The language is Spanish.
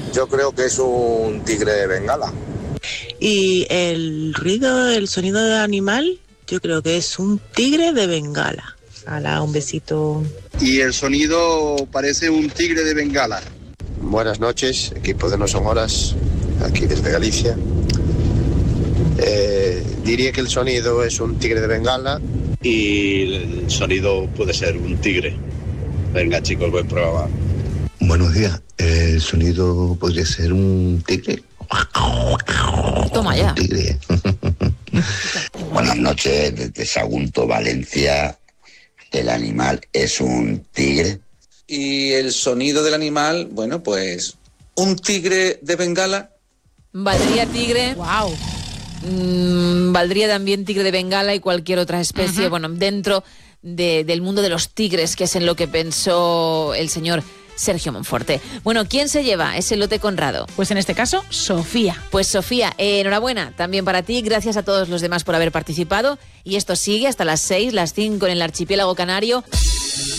Yo creo que es un tigre de Bengala. Y el sonido del animal, yo creo que es un tigre de Bengala. Hala, un besito. Y el sonido parece un tigre de Bengala. Buenas noches, equipo de No Son Horas, aquí desde Galicia. Diría que el sonido es un tigre de Bengala. Y el sonido puede ser un tigre. Venga, chicos, buen programa. Buenos días. El sonido podría ser un tigre. Toma ya. Un tigre. Buenas noches, desde Sagunto, Valencia. El animal es un tigre. Y el sonido del animal, bueno, pues un tigre de Bengala. Valdría tigre. Wow. Valdría también tigre de Bengala y cualquier otra especie, bueno, dentro del mundo de los tigres, que es en lo que pensó el señor Sergio Monforte. Bueno, ¿quién se lleva ese lote Conrado? Pues en este caso, Sofía. Pues Sofía, enhorabuena también para ti, gracias a todos los demás por haber participado. Y esto sigue hasta las 6, las 5 en el archipiélago canario.